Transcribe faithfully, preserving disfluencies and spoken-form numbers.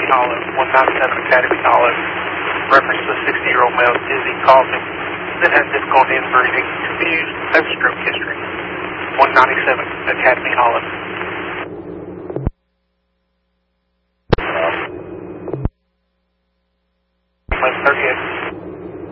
Hollow, one ninety-seven Academy Hollow. Reference to a sixty-year-old male, dizzy, coughing, that has difficulty in breathing, confused, no stroke history. one ninety-seven Academy Hollow.